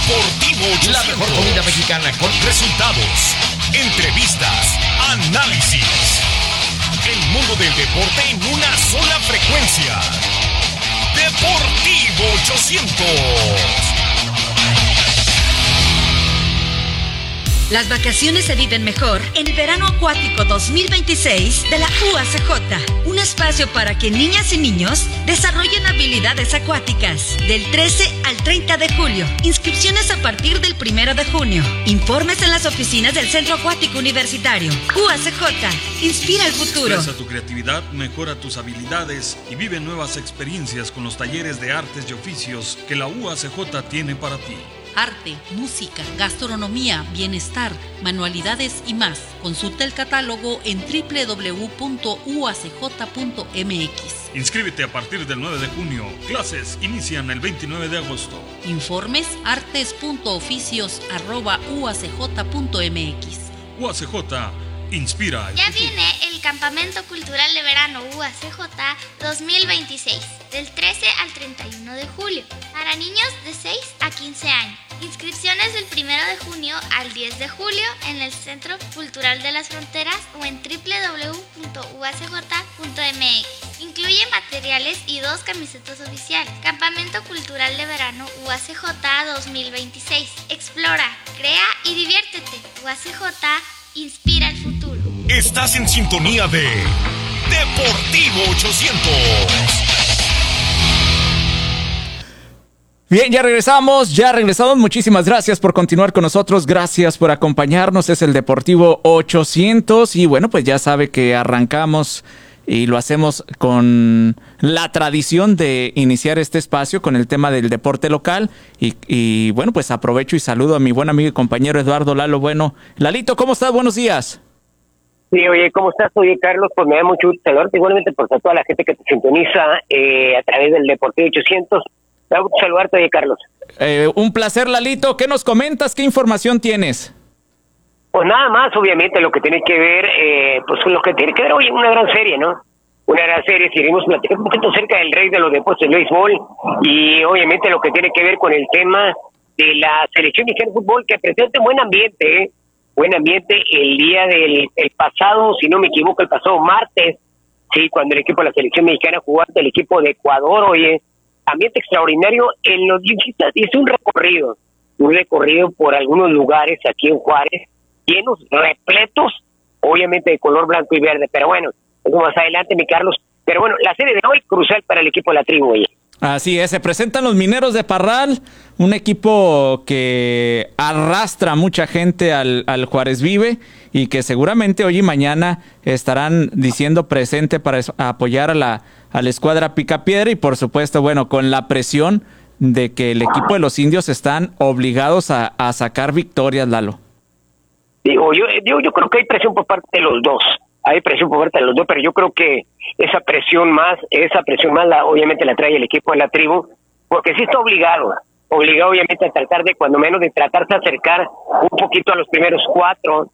Deportivo 800. La mejor comida mexicana con resultados, entrevistas, análisis. El mundo del deporte en una sola frecuencia. Deportivo 800. Las vacaciones se viven mejor en el Verano Acuático 2026 de la UACJ. Un espacio para que niñas y niños desarrollen habilidades acuáticas. Del 13 al 30 de julio. Inscripciones a partir del 1 de junio. Informes en las oficinas del Centro Acuático Universitario. UACJ. Inspira el futuro. Expresa tu creatividad, mejora tus habilidades y vive nuevas experiencias con los talleres de artes y oficios que la UACJ tiene para ti. Arte, música, gastronomía, bienestar, manualidades y más. Consulta el catálogo en www.uacj.mx. Inscríbete a partir del 9 de junio. Clases inician el 29 de agosto. Informes artes.oficios@uacj.mx. UACJ inspira. Ya viene el Campamento Cultural de Verano UACJ 2026, del 13 al 31 de julio, para niños de 6 a 15 años. Inscripciones del 1 de junio al 10 de julio en el Centro Cultural de las Fronteras o en www.uacj.mx. Incluye materiales y 2 camisetas oficiales. Campamento Cultural de Verano UACJ 2026. Explora, crea y diviértete. UACJ inspira el futuro. Estás en sintonía de Deportivo 800. Bien, ya regresamos. Muchísimas gracias por continuar con nosotros. Gracias por acompañarnos. Es el Deportivo 800. Y bueno, pues ya sabe que arrancamos y lo hacemos con la tradición de iniciar este espacio con el tema del deporte local. Y bueno, pues aprovecho y saludo a mi buen amigo y compañero Eduardo Lalo Bueno. Lalito, ¿cómo estás? Buenos días. Sí, oye, ¿cómo estás? Oye, Carlos, pues me da mucho gusto saludarte, igualmente por toda la gente que te sintoniza a través del Deportivo 800. Me da gusto saludarte, oye, Carlos. Un placer, Lalito. ¿Qué nos comentas? ¿Qué información tienes? Pues nada más, obviamente, lo que tiene que ver, oye, una gran serie, ¿no? Una gran serie, seguimos platicando un poquito cerca del rey de los deportes del béisbol, y obviamente lo que tiene que ver con el tema de la selección mexicana de fútbol, que presenta buen ambiente, buen ambiente el día el pasado, si no me equivoco, el pasado martes, sí, cuando el equipo de la selección mexicana jugó ante el equipo de Ecuador, oye, ambiente extraordinario en los hizo un recorrido por algunos lugares aquí en Juárez, llenos, repletos, obviamente de color blanco y verde, pero bueno, eso más adelante, mi Carlos. Pero bueno, la serie de hoy, crucial para el equipo de la tribu, oye. Así es, se presentan los Mineros de Parral, un equipo que arrastra mucha gente al Juárez Vive y que seguramente hoy y mañana estarán diciendo presente para apoyar a la escuadra Picapiedra y por supuesto, bueno, con la presión de que el equipo de los indios están obligados a sacar victorias, Lalo. Yo creo que hay presión por parte de los dos. Pero yo creo que esa presión más obviamente la trae el equipo de la tribu, porque sí está obligado obviamente a tratar de, cuando menos, de tratarse de acercar un poquito a los primeros cuatro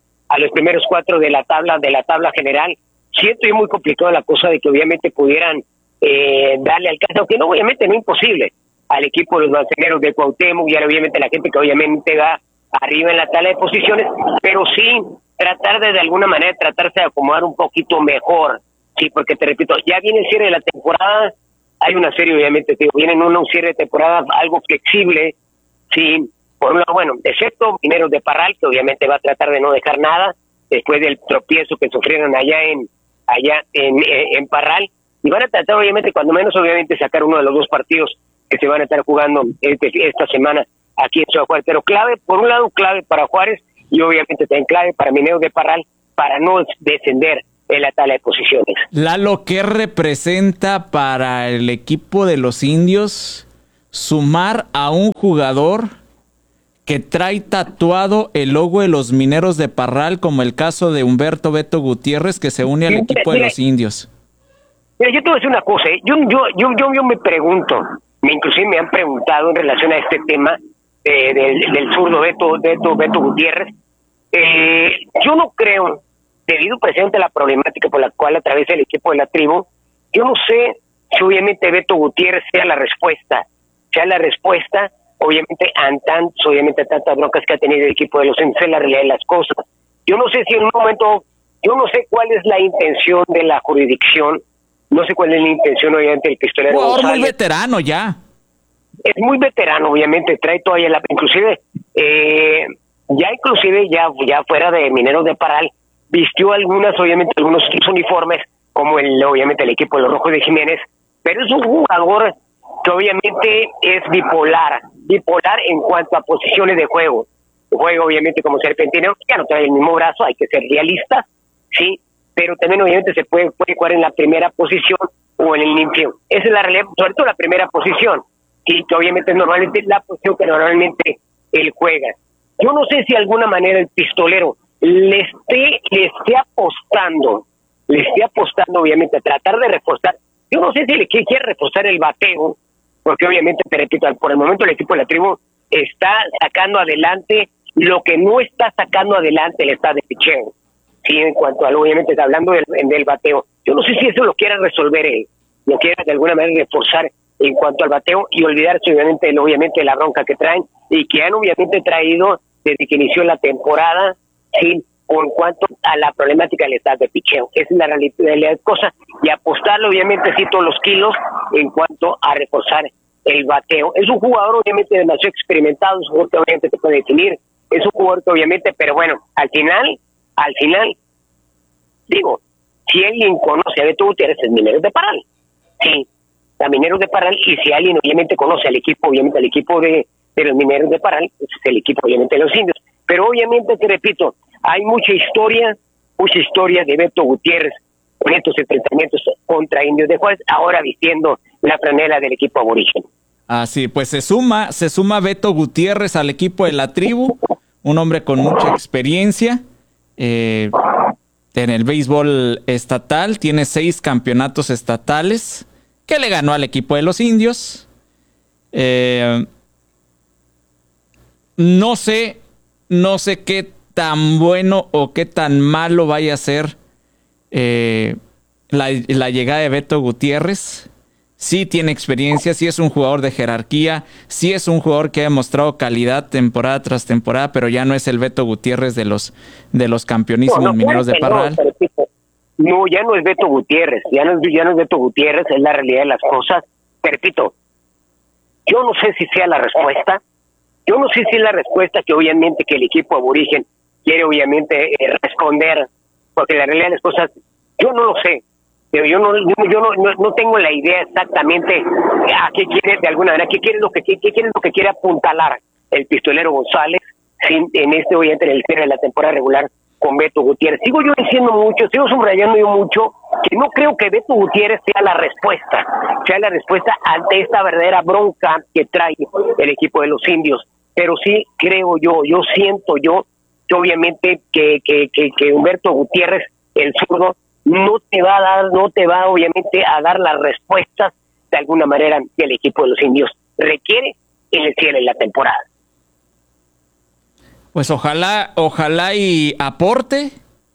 de la tabla general. Siento yo muy complicado la cosa de que obviamente pudieran darle alcance, aunque no, obviamente no imposible, al equipo de los Manzaneros de Cuauhtémoc y obviamente la gente que obviamente va arriba en la tabla de posiciones, pero sí tratar de alguna manera tratarse de acomodar un poquito mejor, sí, porque te repito, ya viene el cierre de la temporada, hay una serie obviamente, viene un cierre de temporada algo flexible, sí, por un lado, bueno, excepto Mineros de Parral, que obviamente va a tratar de no dejar nada, después del tropiezo que sufrieron allá en Parral, y van a tratar obviamente, cuando menos obviamente, sacar uno de los dos partidos que se van a estar jugando esta semana aquí en Ciudad Juárez, pero clave, por un lado clave para Juárez, y obviamente también clave para Mineros de Parral, para no descender en la tabla de posiciones. Lalo, ¿qué representa para el equipo de los indios sumar a un jugador que trae tatuado el logo de los Mineros de Parral, como el caso de Humberto Beto Gutiérrez, que se une al equipo de los indios? Mira, yo te voy a decir una cosa, yo me pregunto, inclusive me han preguntado en relación a este tema del zurdo Beto Gutiérrez. Yo no creo, debido precisamente a la problemática por la cual atraviesa el equipo de la tribu, yo no sé si obviamente Beto Gutiérrez sea la respuesta obviamente, obviamente tantas broncas que ha tenido el equipo de los Indios, es la realidad de las cosas. Yo no sé si en un momento, yo no sé cuál es la intención de la jurisdicción, no sé cuál es la intención, obviamente, del pistolero Jugador González. muy veterano ya. Es muy veterano, obviamente, trae todavía inclusive ya fuera de Mineros de Parral, vistió algunos uniformes, como obviamente el equipo de los Rojos de Jiménez, pero es un jugador que obviamente es bipolar en cuanto a posiciones de juego. Juega obviamente como serpentino, ya no trae el mismo brazo, hay que ser realista, sí, pero también obviamente se puede jugar en la primera posición o en el infield. Esa es la realidad, sobre todo la primera posición, sí, que obviamente es normalmente la posición que normalmente él juega. Yo no sé si de alguna manera el pistolero le esté apostando obviamente a tratar de reforzar. Yo no sé si le quiere reforzar el bateo, porque obviamente, te repito, por el momento el equipo de la tribu está sacando adelante lo que no está sacando adelante el estado de picheo. Sí, en cuanto a obviamente está hablando del bateo. Yo no sé si eso lo quiera resolver él, lo quiera de alguna manera reforzar en cuanto al bateo y olvidarse obviamente de la bronca que traen y que han obviamente traído desde que inició la temporada, sí, en cuanto a la problemática del estado de picheo. Esa es la realidad de las cosas, y apostarle obviamente sí todos los kilos en cuanto a reforzar el bateo. Es un jugador obviamente demasiado experimentado, es un jugador que obviamente te puede definir, es un jugador que obviamente, pero bueno, al final, digo, si alguien conoce a Beto Gutiérrez es Mineros de Parral, sí, a Mineros de Parral, y si alguien obviamente conoce al equipo, obviamente al equipo de los Mineros de Parral, pues es el equipo obviamente de los Indios. Pero obviamente, te repito, hay mucha historia de Beto Gutiérrez con estos enfrentamientos contra Indios de Juárez, ahora vistiendo la franela del equipo aborigen. Así, pues se suma Beto Gutiérrez al equipo de la tribu, un hombre con mucha experiencia en el béisbol estatal, tiene 6 campeonatos estatales, que le ganó al equipo de los Indios. No sé qué tan bueno o qué tan malo vaya a ser la llegada de Beto Gutiérrez. Sí tiene experiencia, sí es un jugador de jerarquía, sí es un jugador que ha demostrado calidad temporada tras temporada, pero ya no es el Beto Gutiérrez de los campeonísimos Mineros de Parral. No, ya no es Beto Gutiérrez, ya no es Beto Gutiérrez, es la realidad de las cosas. Te repito, yo no sé si sea la respuesta, yo no sé si es la respuesta que obviamente que el equipo aborigen quiere obviamente responder, porque la realidad de las cosas, yo no lo sé, pero yo no tengo la idea exactamente a qué quiere de alguna manera, qué quiere lo que quiere apuntalar el pistolero González, en obviamente en el cierre de la temporada regular con Beto Gutiérrez. Sigo subrayando yo mucho que no creo que Beto Gutiérrez sea la respuesta ante esta verdadera bronca que trae el equipo de los Indios, pero sí creo siento que obviamente que Humberto Gutiérrez, el zurdo, no te va obviamente a dar las respuestas de alguna manera que el equipo de los Indios requiere en el cierre de la temporada. Pues ojalá y aporte.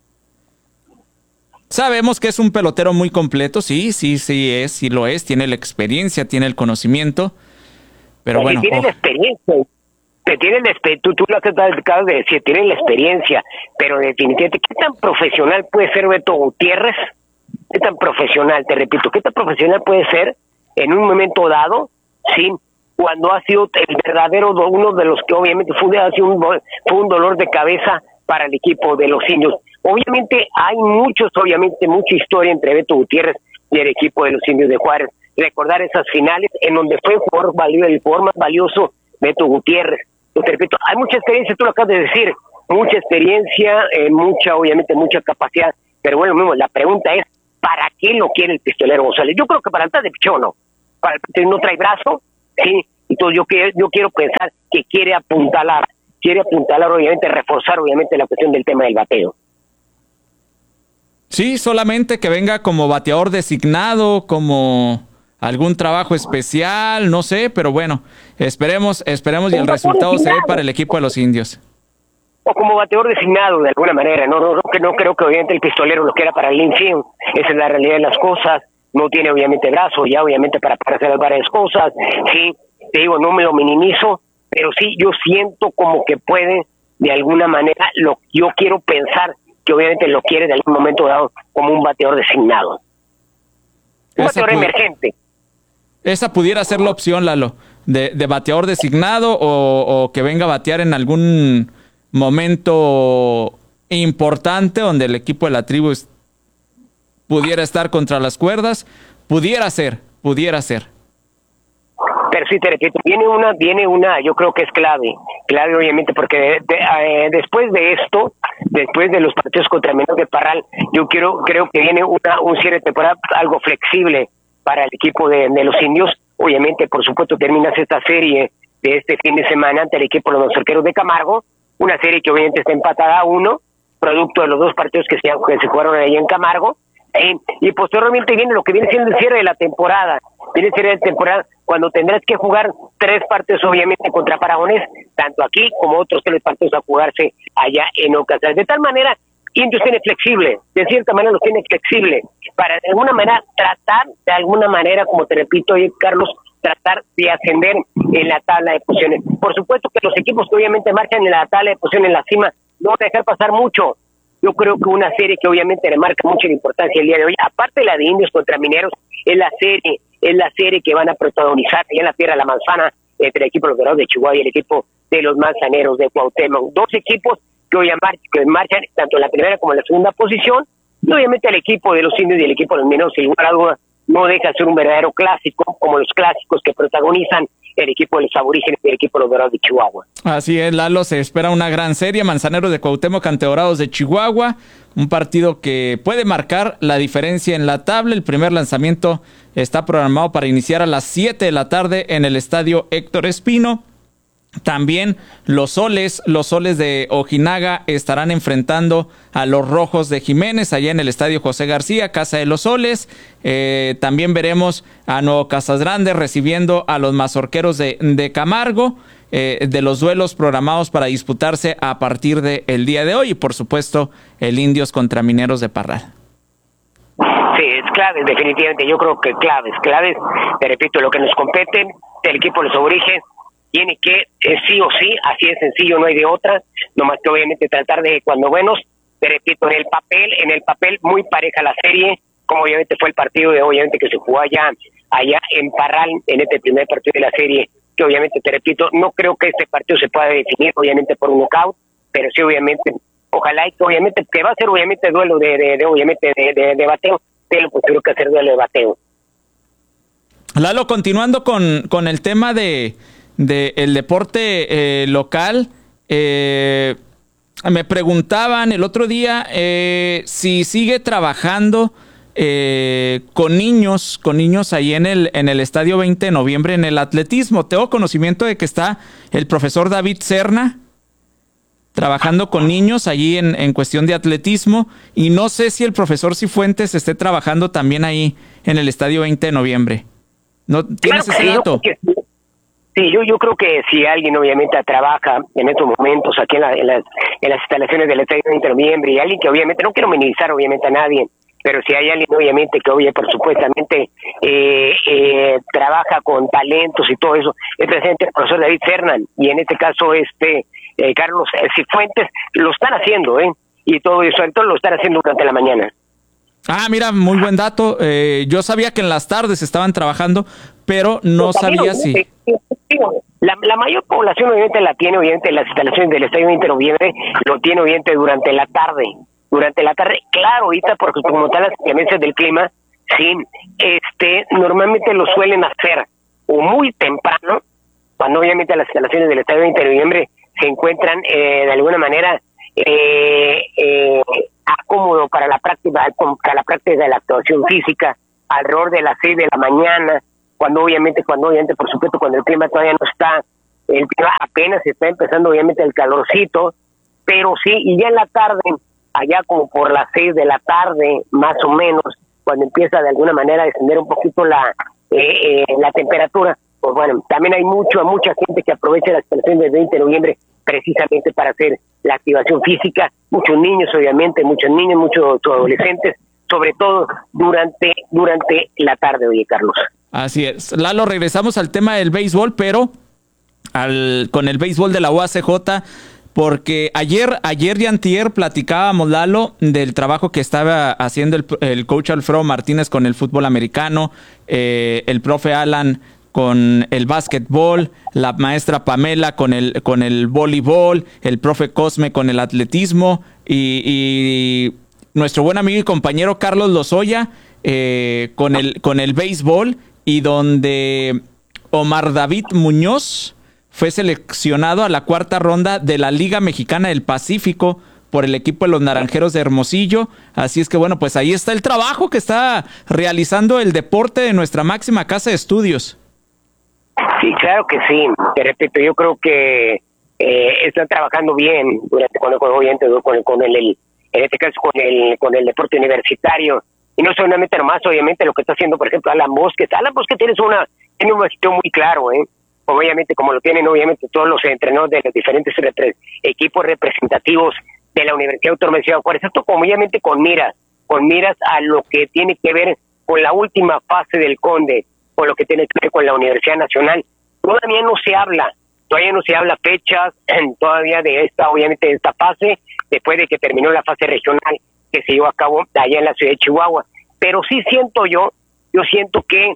Sabemos que es un pelotero muy completo, sí lo es, tiene la experiencia, tiene el conocimiento, pero bueno. Tiene la experiencia, tú lo acabas de decir, tiene la experiencia, pero definitivamente, ¿qué tan profesional puede ser Beto Gutiérrez? ¿Qué tan profesional, te repito, qué tan profesional puede ser en un momento dado, sí, cuando ha sido el verdadero, uno de los que obviamente fue un dolor de cabeza para el equipo de los Indios? Obviamente hay mucha historia entre Beto Gutiérrez y el equipo de los Indios de Juárez. Recordar esas finales en donde fue el jugador más valioso Beto Gutiérrez. Te repito, hay mucha experiencia, tú lo acabas de decir, mucha experiencia, mucha capacidad, pero bueno, mismo, la pregunta es, ¿para qué lo quiere el pistolero González? Yo creo que para el de pichón no, para el no trae brazo, sí, entonces yo quiero pensar que quiere apuntalar obviamente, reforzar obviamente la cuestión del tema del bateo. Sí, solamente que venga como bateador designado, como algún trabajo especial, no sé, pero bueno, esperemos y el resultado se ve para el equipo de los Indios. O como bateador designado de alguna manera, no creo que obviamente el pistolero lo quiera para el infield, esa es la realidad de las cosas, no tiene obviamente brazo ya obviamente para hacer varias cosas, sí, te digo, no me lo minimizo, pero sí, yo siento como que puede, de alguna manera, yo quiero pensar que obviamente lo quiere de algún momento dado como un bateador designado. Un bateador emergente. Esa pudiera ser la opción, Lalo, de bateador designado o que venga a batear en algún momento importante donde el equipo de la tribu pudiera estar contra las cuerdas. Pudiera ser. Pero sí, te repito, viene una, yo creo que es clave obviamente, porque después de esto, después de los partidos contra Mineros de Parral, yo creo que viene un cierre de temporada algo flexible para el equipo de los indios. Obviamente, por supuesto, terminas esta serie de este fin de semana ante el equipo de los Mazorqueros de Camargo, una serie que obviamente está empatada a 1, producto de los 2 partidos que se jugaron ahí en Camargo, y posteriormente viene lo que viene siendo el cierre de la temporada. Viene el cierre de temporada cuando tendrás que jugar 3 partidos obviamente contra Paragones, tanto aquí como otros 3 partidos a jugarse allá en Ocasal. De tal manera, Indios tiene flexible, de cierta manera los tiene flexible, para de alguna manera tratar, de alguna manera, como te repito, Carlos, tratar de ascender en la tabla de posiciones. Por supuesto que los equipos que obviamente marchan en la tabla de posiciones en la cima no van a dejar pasar mucho. Yo creo que una serie que obviamente le marca mucho la importancia el día de hoy, aparte de la de Indios contra Mineros, es la serie que van a protagonizar allá en la Tierra de la Manzana entre el equipo de los Dorados de Chihuahua y el equipo de los Manzaneros de Cuauhtémoc. 2 equipos que hoy marchan tanto en la primera como en la segunda posición, y obviamente el equipo de los Indios y el equipo de los Mineros, sin lugar a duda, no deja de ser un verdadero clásico, como los clásicos que protagonizan el equipo de los Aborígenes y el equipo de los Dorados de Chihuahua. Así es, Lalo, se espera una gran serie, Manzaneros de Cuauhtémoc ante Dorados de Chihuahua, un partido que puede marcar la diferencia en la tabla. El primer lanzamiento está programado para iniciar a las 7 de la tarde en el estadio Héctor Espino. También los soles de Ojinaga estarán enfrentando a los Rojos de Jiménez allá en el estadio José García, Casa de los Soles. También veremos a Nuevo Casas Grandes recibiendo a los Mazorqueros de Camargo, de los duelos programados para disputarse a partir del día de hoy, y por supuesto el Indios contra Mineros de Parral. Sí, es clave, definitivamente. Yo creo que claves. Te repito, lo que nos compete, el equipo de los Aborígenes tiene que, sí o sí, así es sencillo, no hay de otra, nomás que obviamente tratar de, cuando buenos, te repito, en el papel muy pareja la serie, como obviamente fue el partido de obviamente que se jugó allá en Parral, en este primer partido de la serie, que obviamente, te repito, no creo que este partido se pueda definir obviamente por un knockout, pero sí obviamente, ojalá y que obviamente, que va a ser obviamente duelo de bateo, pero pues creo que hacer duelo de bateo. Lalo, continuando con el tema de el deporte local, me preguntaban el otro día si sigue trabajando con niños ahí en el estadio 20 de noviembre en el atletismo. Tengo conocimiento de que está el profesor David Serna trabajando con niños allí en cuestión de atletismo, y no sé si el profesor Cifuentes esté trabajando también ahí en el estadio 20 de noviembre. ¿No tienes ese dato? Sí, yo creo que si alguien obviamente trabaja en estos momentos aquí en las instalaciones del estadio 20 de noviembre, y alguien que obviamente, no quiero minimizar obviamente a nadie, pero si hay alguien obviamente que por supuestamente trabaja con talentos y todo eso, es precisamente el profesor David Fernan, y en este caso Carlos Cifuentes, lo están haciendo, y todo eso, entonces lo están haciendo durante la mañana. Ah, mira, muy buen dato. Yo sabía que en las tardes estaban trabajando, pero no sabía si... La mayor población obviamente la tiene obviamente en las instalaciones del estadio 20 de noviembre, lo tiene obviamente durante la tarde, claro, ahorita porque como tal las inclemencias del clima, sí, normalmente lo suelen hacer o muy temprano, cuando obviamente las instalaciones del estadio 20 de noviembre se encuentran de alguna manera acómodo para la práctica de la actuación física, alrededor de las 6 de la mañana, cuando obviamente, por supuesto, cuando el clima todavía no está, el clima apenas está empezando obviamente el calorcito, pero sí, y ya en la tarde, allá como por las 6 de la tarde, más o menos, cuando empieza de alguna manera a descender un poquito la temperatura, pues bueno, también hay mucha gente que aprovecha las instalaciones del 20 de noviembre precisamente para hacer la activación física, muchos niños obviamente, muchos adolescentes, sobre todo durante la tarde, oye Carlos. Así es. Lalo, regresamos al tema del béisbol, pero con el béisbol de la UACJ, porque ayer y antier platicábamos, Lalo, del trabajo que estaba haciendo el coach Alfredo Martínez con el fútbol americano, el profe Alan con el básquetbol, la maestra Pamela con el voleibol, el profe Cosme con el atletismo y nuestro buen amigo y compañero Carlos Lozoya con el béisbol, y donde Omar David Muñoz fue seleccionado a la 4ª ronda de la Liga Mexicana del Pacífico por el equipo de los Naranjeros de Hermosillo. Así es que bueno, pues ahí está el trabajo que está realizando el deporte de nuestra máxima casa de estudios. Sí, claro que sí. Te repito, yo creo que están trabajando bien durante en este caso con el deporte universitario, y no solamente nomás, obviamente, lo que está haciendo, por ejemplo, Alan Bosques tiene un objetivo muy claro, obviamente, como lo tienen obviamente todos los entrenadores de los diferentes equipos representativos de la Universidad Autónoma de Ciudad Juárez. Esto obviamente con miras a lo que tiene que ver con la última fase del Conde, con lo que tiene que ver con la Universidad Nacional. Todavía no se habla fechas todavía de esta fase, después de que terminó la fase regional que se llevó a cabo allá en la ciudad de Chihuahua. Pero sí siento yo siento que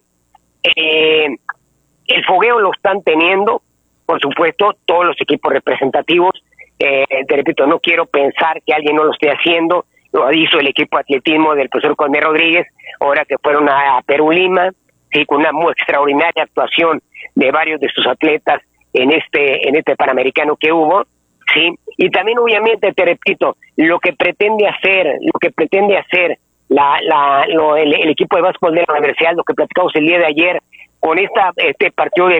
el fogueo lo están teniendo, por supuesto, todos los equipos representativos. Te repito, no quiero pensar que alguien no lo esté haciendo. Lo hizo el equipo de atletismo del profesor Cosme Rodríguez, ahora que fueron a Perú Lima, sí, con una muy extraordinaria actuación de varios de sus atletas en este Panamericano que hubo, sí. Y también obviamente, te repito, lo que pretende hacer el equipo de básquetbol de la universidad, lo que platicamos el día de ayer con partidos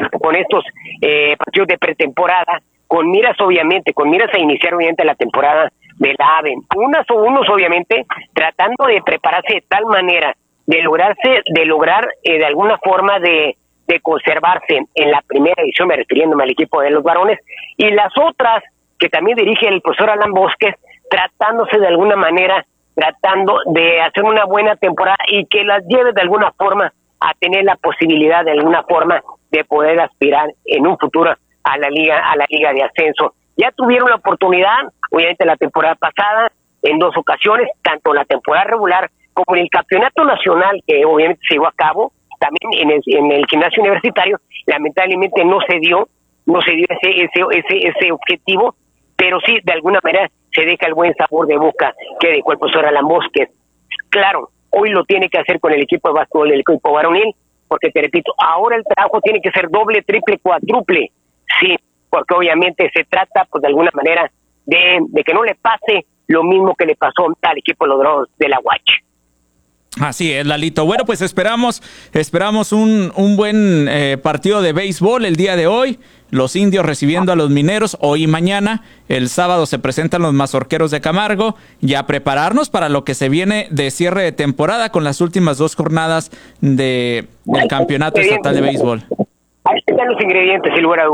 de pretemporada, con miras a iniciar obviamente la temporada de la AVE. Unos obviamente tratando de prepararse de tal manera de lograr de alguna forma de conservarse en la primera edición, refiriéndome al equipo de los varones, y las otras que también dirige el profesor Alan Bosques, tratando de hacer una buena temporada y que las lleve de alguna forma a tener la posibilidad de alguna forma de poder aspirar en un futuro a la liga de ascenso. Ya tuvieron la oportunidad, obviamente la temporada pasada, en 2 ocasiones, tanto en la temporada regular como en el campeonato nacional que obviamente se llevó a cabo, también en el gimnasio universitario. Lamentablemente no se dio ese objetivo, pero sí, de alguna manera, se deja el buen sabor de boca que dejó el profesor Alan Bosques. Claro, hoy lo tiene que hacer con el equipo de básquetbol, el equipo varonil, porque te repito, ahora el trabajo tiene que ser doble, triple, cuádruple, sí, porque obviamente se trata, pues de alguna manera, de que no le pase lo mismo que le pasó al equipo de los Dorados de la UACH. Así es, Lalito. Bueno, pues esperamos un buen partido de béisbol el día de hoy. Los Indios recibiendo a los Mineros hoy y mañana. El sábado se presentan los Mazorqueros de Camargo. Y a prepararnos para lo que se viene de cierre de temporada con las últimas 2 jornadas del Campeonato Estatal de Béisbol. Ahí están los ingredientes, sin lugar a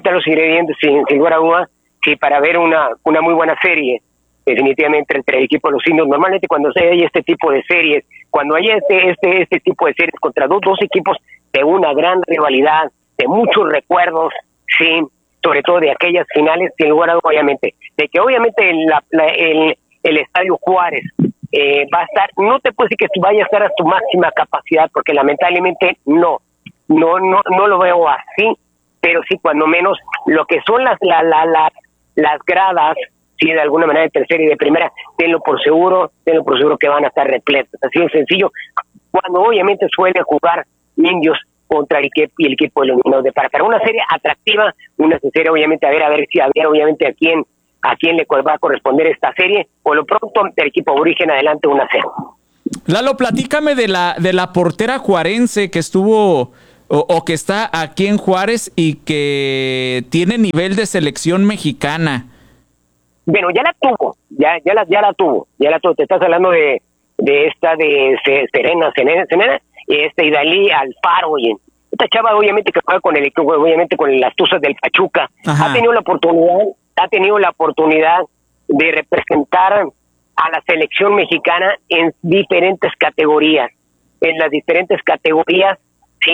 duda. Sí, para ver una muy buena serie, definitivamente, entre el equipo de los Indios. Normalmente cuando hay este tipo de series, cuando hay este tipo de series contra dos equipos de una gran rivalidad, de muchos recuerdos, sí, sobre todo de aquellas finales, sin lugar a dudas, obviamente, de que obviamente el Estadio Juárez va a estar, no te puedo decir que vaya a estar a su máxima capacidad, porque lamentablemente no lo veo así, pero sí, cuando menos, lo que son las gradas, sí, de alguna manera de tercera y de primera, tenlo por seguro que van a estar repletas, así de sencillo, cuando obviamente suele jugar Indios contra el equipo de los Mineros de Parra. Para una serie atractiva, una serie obviamente a ver obviamente a quién le va a corresponder esta serie. Por lo pronto, el equipo aborigen adelante 1-0. Lalo, platícame de la portera juarense que estuvo o que está aquí en Juárez y que tiene nivel de selección mexicana. Bueno, ya la tuvo. Te estás hablando de esta de Serena, Idalí Alfaro, y esta chava obviamente que juega con el equipo, obviamente con las Tuzas del Pachuca. Ajá. Ha tenido la oportunidad de representar a la selección mexicana en diferentes categorías. En las diferentes categorías, sí,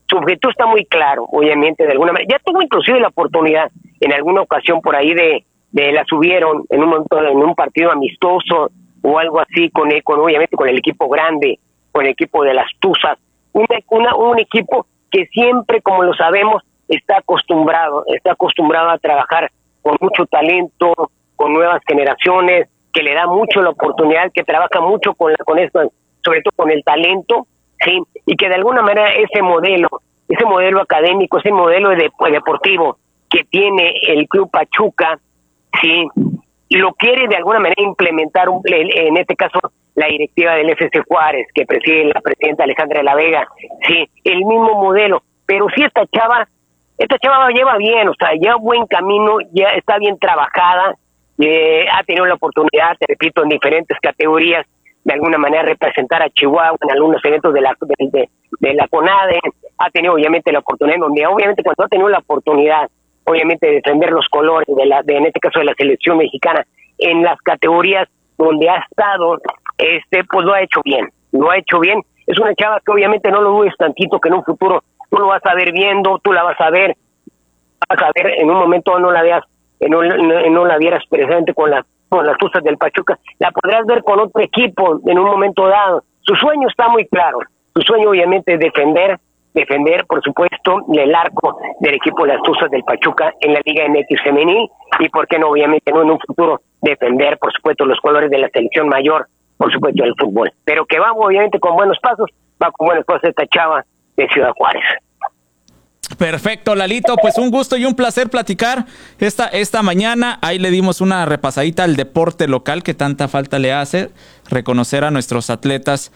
su objetivo está muy claro, obviamente, de alguna manera. Ya tuvo inclusive la oportunidad en alguna ocasión por ahí de la subieron en un momento, en un partido amistoso o algo así, obviamente con el equipo grande, con el equipo de las Tuzas, un equipo que siempre, como lo sabemos, está acostumbrado a trabajar con mucho talento, con nuevas generaciones, que le da mucho la oportunidad, que trabaja mucho con esto, sobre todo con el talento, sí, y que de alguna manera ese modelo académico, ese modelo deportivo que tiene el Club Pachuca, sí, lo quiere de alguna manera implementar, en este caso la directiva del FC Juárez, que preside la presidenta Alejandra de la Vega, sí, el mismo modelo, pero sí esta chava lleva bien, o sea, lleva buen camino, ya está bien trabajada, ha tenido la oportunidad, te repito, en diferentes categorías, de alguna manera representar a Chihuahua en algunos eventos de la CONADE, ha tenido obviamente la oportunidad, donde obviamente cuando ha tenido la oportunidad, obviamente de defender los colores, en este caso de la selección mexicana, en las categorías donde ha estado, pues lo ha hecho bien, es una chava que obviamente no lo dudes tantito, que en un futuro tú lo vas a ver viendo, tú la vas a ver en un momento no la vieras precisamente con las Tuzas del Pachuca, la podrás ver con otro equipo en un momento dado. Su sueño está muy claro, su sueño obviamente es defender por supuesto el arco del equipo de las Tuzas del Pachuca en la Liga MX femenil, y por qué no obviamente no en un futuro defender por supuesto los colores de la selección mayor, por supuesto del fútbol, pero que va obviamente con buenos pasos esta chava de Ciudad Juárez. Perfecto, Lalito, pues un gusto y un placer platicar esta mañana. Ahí le dimos una repasadita al deporte local que tanta falta le hace, reconocer a nuestros atletas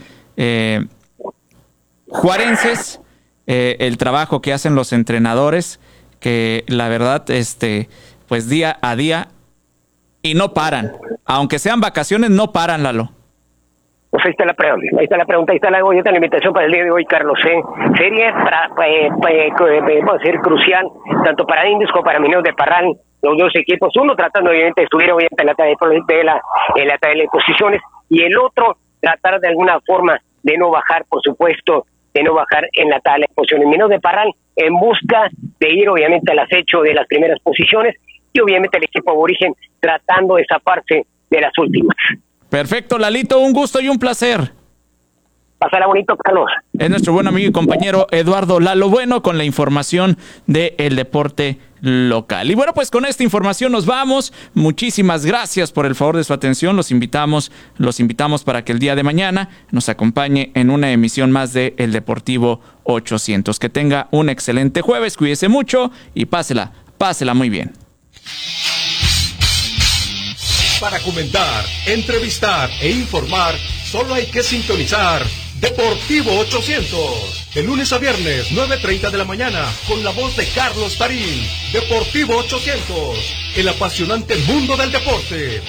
juarenses, el trabajo que hacen los entrenadores, que la verdad, pues día a día, y no paran, aunque sean vacaciones, no paran, Lalo. Pues ahí está la pregunta, ahí está la invitación para el día de hoy, Carlos. Serie podemos decir crucial, tanto para Indios como para Mineros de Parral, los dos equipos, uno tratando obviamente de subir obviamente en la tabla de posiciones, y el otro tratar de alguna forma de no bajar, por supuesto, en la tabla de posiciones. Mineros de Parral en busca de ir obviamente al acecho de las primeras posiciones, y obviamente el equipo aborigen tratando de zafarse de las últimas. Perfecto, Lalito, un gusto y un placer. Pasará bonito, Carlos. Es nuestro buen amigo y compañero Eduardo Lalo Bueno con la información del deporte local. Y bueno, pues con esta información nos vamos. Muchísimas gracias por el favor de su atención. Los invitamos para que el día de mañana nos acompañe en una emisión más de El Deportivo 800. Que tenga un excelente jueves, cuídese mucho y pásela muy bien. Para comentar, entrevistar e informar, solo hay que sintonizar Deportivo 800. De lunes a viernes, 9:30 de la mañana, con la voz de Carlos Tarín. Deportivo 800, el apasionante mundo del deporte.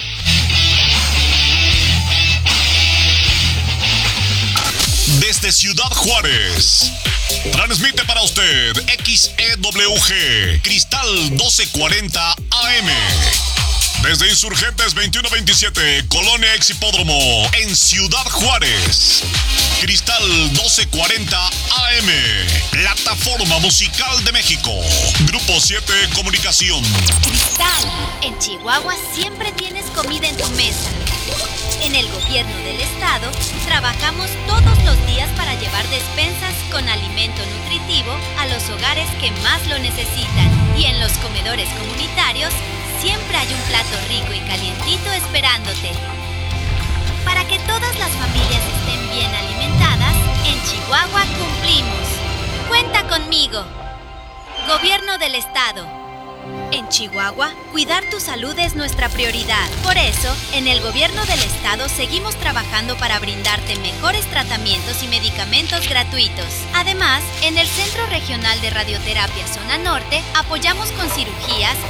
Desde Ciudad Juárez, transmite para usted XEWG, Cristal 1240 AM. Desde Insurgentes 2127, Colonia Exhipódromo, en Ciudad Juárez. Cristal 1240 AM, Plataforma Musical de México. Grupo 7 Comunicación. Cristal, en Chihuahua siempre tienes comida en tu mesa. En el gobierno del estado, trabajamos todos los días para llevar despensas con alimento nutritivo a los hogares que más lo necesitan. Y en los comedores comunitarios, siempre hay un plato rico y calientito esperándote. Para que todas las familias estén bien alimentadas, en Chihuahua cumplimos. Cuenta conmigo. Gobierno del Estado. En Chihuahua, cuidar tu salud es nuestra prioridad. Por eso, en el Gobierno del Estado seguimos trabajando para brindarte mejores tratamientos y medicamentos gratuitos. Además, en el Centro Regional de Radioterapia Zona Norte, apoyamos con cirugías